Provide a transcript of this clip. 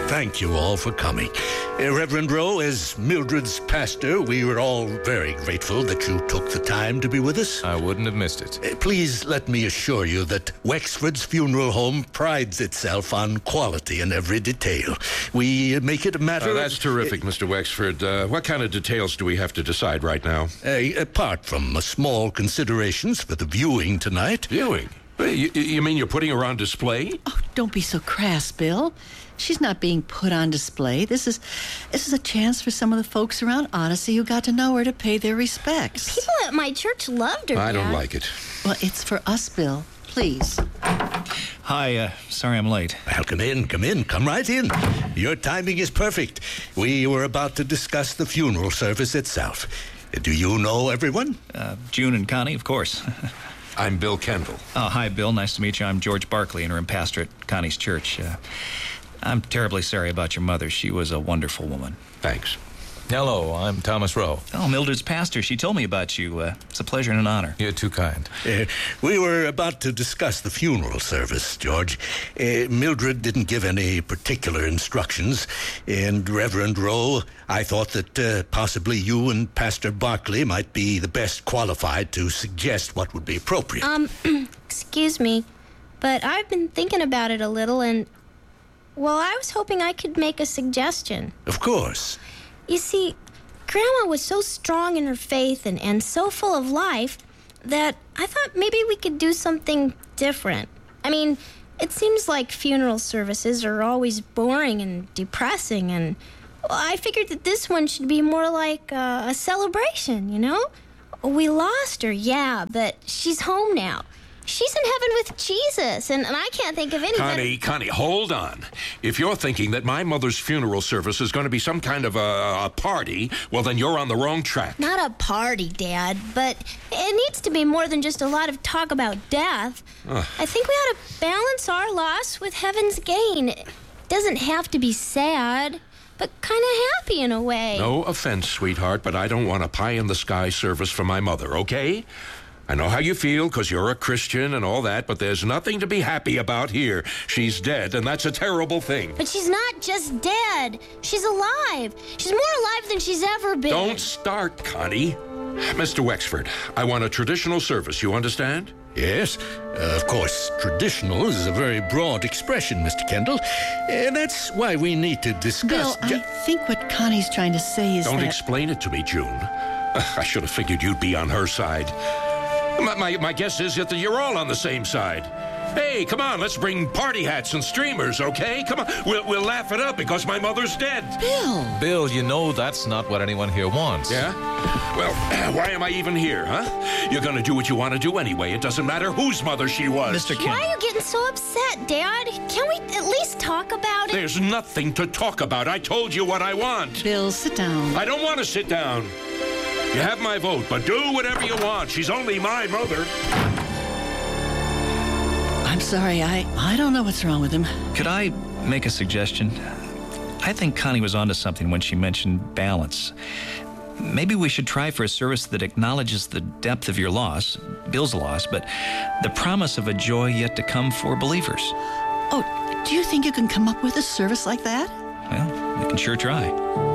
Thank you all for coming. Reverend Rowe, as Mildred's pastor, we were all very grateful that you took the time to be with us. I wouldn't have missed it. Please let me assure you that Wexford's Funeral Home prides itself on quality in every detail. We make it a matter That's terrific, Mr. Wexford. What kind of details do we have to decide right now? Apart from small considerations for the viewing tonight. Viewing? You mean you're putting her on display? Oh, don't be so crass, Bill. She's not being put on display. This is a chance for some of the folks around Odyssey who got to know her to pay their respects. People at my church loved her, I don't Dad. like it. Well, it's for us, Bill. Please. Hi, sorry I'm late. Well, come in. Come right in. Your timing is perfect. We were about to discuss the funeral service itself. Do you know everyone? June and Connie, of course. I'm Bill Kendall. Oh, hi, Bill. Nice to meet you. I'm George Barkley, interim pastor at Connie's church. I'm terribly sorry about your mother. She was a wonderful woman. Thanks. Hello, I'm Thomas Rowe. Oh, Mildred's pastor. She told me about you. It's a pleasure and an honor. You're too kind. We were about to discuss the funeral service, George. Mildred didn't give any particular instructions, and Reverend Rowe, I thought that possibly you and Pastor Barkley might be the best qualified to suggest what would be appropriate. Excuse me, but I've been thinking about it a little, and, well, I was hoping I could make a suggestion. Of course. You see, Grandma was so strong in her faith and so full of life that I thought maybe we could do something different. I mean, it seems like funeral services are always boring and depressing, and I figured that this one should be more like a celebration, you know? We lost her, yeah, but she's home now. She's in heaven with Jesus, and I can't think of any Connie, hold on. If you're thinking that my mother's funeral service is going to be some kind of a party, well, then you're on the wrong track. Not a party, Dad, but it needs to be more than just a lot of talk about death. I think we ought to balance our loss with heaven's gain. It doesn't have to be sad, but kind of happy in a way. No offense, sweetheart, but I don't want a pie-in-the-sky service for my mother, okay? I know how you feel because you're a Christian and all that, but there's nothing to be happy about here. She's dead, and that's a terrible thing. But she's not just dead. She's alive. She's more alive than she's ever been. Don't start, Connie. Mr. Wexford, I want a traditional service, you understand? Yes, of course, traditional is a very broad expression, Mr. Kendall. That's why we need to discuss... Bill, I think what Connie's trying to say is Don't that... explain it to me, June. I should have figured you'd be on her side. My guess is that you're all on the same side. Hey, come on, let's bring party hats and streamers, okay? Come on, we'll laugh it up because my mother's dead. Bill, you know that's not what anyone here wants. Yeah? Well, why am I even here, huh? You're gonna do what you want to do anyway. It doesn't matter whose mother she was. Mr. Kendall. Why are you getting so upset, Dad? Can't we at least talk about it? There's nothing to talk about. I told you what I want. Bill, sit down. I don't want to sit down. You have my vote, but do whatever you want. She's only my mother. I'm sorry, I don't know what's wrong with him. Could I make a suggestion? I think Connie was onto something when she mentioned balance. Maybe we should try for a service that acknowledges the depth of your loss, Bill's loss, but the promise of a joy yet to come for believers. Oh, do you think you can come up with a service like that? Well, we can sure try.